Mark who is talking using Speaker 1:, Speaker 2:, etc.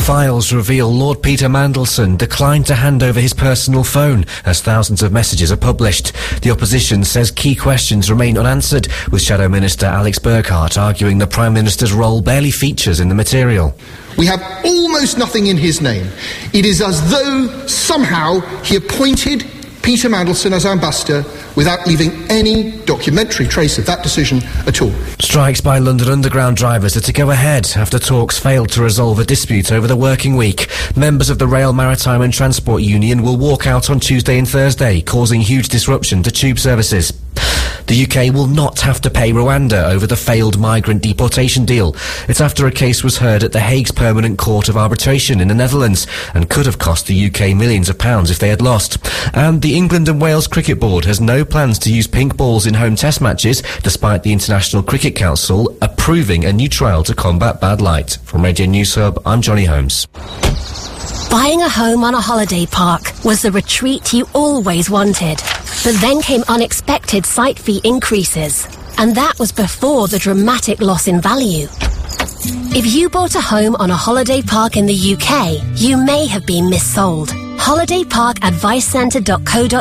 Speaker 1: Files reveal Lord Peter Mandelson declined to hand over his personal phone as thousands of messages are published. The opposition says key questions remain unanswered, with Shadow Minister Alex Burkhardt arguing the Prime Minister's role barely features in the material.
Speaker 2: We have almost nothing in his name. It is as though somehow he appointed Peter Mandelson as ambassador without leaving any documentary trace of that decision at all.
Speaker 1: Strikes by London Underground drivers are to go ahead after talks failed to resolve a dispute over the working week. Members of the Rail, Maritime and Transport Union will walk out on Tuesday and Thursday, causing huge disruption to tube services. The UK will not have to pay Rwanda over the failed migrant deportation deal. It's after a case was heard at The Hague's Permanent Court of Arbitration in the Netherlands and could have cost the UK millions of pounds if they had lost. And the England and Wales Cricket Board has no plans to use pink balls in home test matches, despite the International Cricket Council approving a new trial to combat bad light. From Radio News Hub, I'm Johnny Holmes.
Speaker 3: Buying a home on a holiday park was the retreat you always wanted. But then came unexpected site fee increases. And that was before the dramatic loss in value. If you bought a home on a holiday park in the UK, you may have been missold. holidayparkadvicecentre.co.uk